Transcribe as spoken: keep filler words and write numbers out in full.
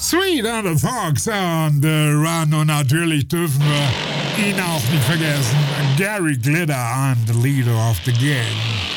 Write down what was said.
Sweet and the Fox und äh, Run und natürlich dürfen wir ihn auch nicht vergessen. Gary Glitter and the leader of the gang.